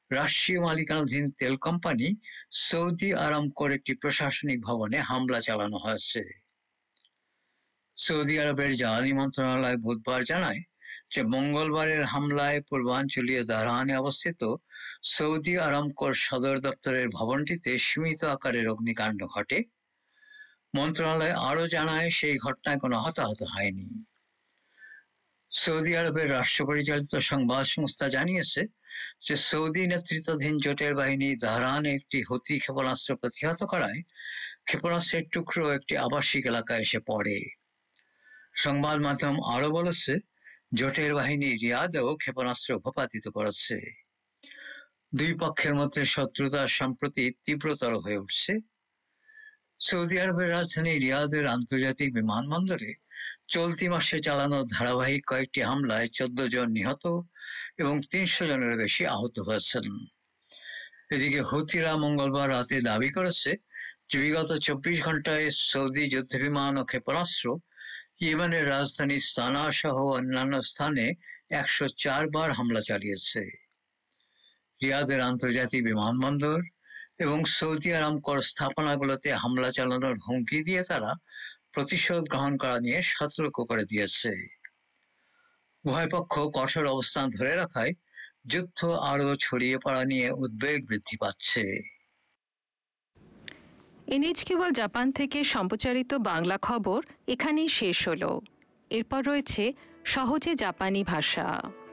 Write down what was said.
রাষ্ট্রীয় মালিকানাধীন তেল কোম্পানি সৌদি আরামকোর একটি প্রশাসনিক ভবনে হামলা চালানো হয়েছে। সৌদি আরবের জ্বালানি মন্ত্রণালয় বুধবার জানায় যে মঙ্গলবারের হামলায় পূর্বাঞ্চলীয় দাহরানে অবস্থিত সৌদি আরামকোর সদর দপ্তরের ভবনটিতে সীমিত আকারের অগ্নিকাণ্ড ঘটে। মন্ত্রণালয় আরও জানায় সেই ঘটনায় কোনো হতাহত হয়নি। সৌদি আরবের রাষ্ট্র পরিচালিত সংবাদ সংস্থা জানিয়েছে যে সৌদি নেতৃত্বাধীন জোটের বাহিনী দাহরানে একটি হুতি ক্ষেপণাস্ত্র প্রতিহত করায় ক্ষেপণাস্ত্রের টুকরো একটি আবাসিক এলাকায় এসে পড়ে। সংবাদ মাধ্যম আরও বলেছে জোটের বাহিনী রিয়াদেও ক্ষেপণাস্ত্র ভূপাতিত করেছে। দুই পক্ষের মধ্যে শত্রুতা সম্প্রতি তীব্রতর হয়ে উঠছে। সৌদি আরবের রাজধানী রিয়াদের আন্তর্জাতিক বিমানবন্দরে চলতি মাসে চালানো ধারাবাহিক কয়েকটি হামলায় 14 জন নিহত এবং 300 জনের বেশি আহত হয়েছেন। এদিকে হুতিরা মঙ্গলবার রাতে দাবি করেছে যে বিগত 24 ঘণ্টায় সৌদি যুদ্ধবিমান ও ক্ষেপণাস্ত্র ইয়েমেনের রাজধানী সানা সহ অন্যান্য স্থানে 104 বার হামলা চালিয়েছে। রিয়াদের আন্তর্জাতিক বিমানবন্দর এবং সৌদি আরামকোর স্থাপনাগুলোতে হামলা চালানোর হুমকি দিয়ে তারা প্রতিশোধ গ্রহণ করা নিয়ে সতর্ক করে দিয়েছে। উভয় পক্ষ কঠোর অবস্থান ধরে রাখায় যুদ্ধ আরও ছড়িয়ে পড়া নিয়ে উদ্বেগ বৃদ্ধি পাচ্ছে। এনএইচকে ওয়ার্ল্ড জাপান থেকে সম্প্রচারিত বাংলা খবর এখানেই শেষ হলো। এরপর রয়েছে সহজে জাপানি ভাষা।